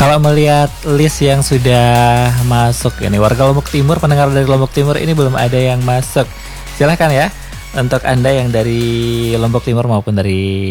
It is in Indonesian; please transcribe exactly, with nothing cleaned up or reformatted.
Kalau melihat list yang sudah masuk ini warga Lombok Timur, pendengar dari Lombok Timur ini belum ada yang masuk. Silahkan ya untuk Anda yang dari Lombok Timur maupun dari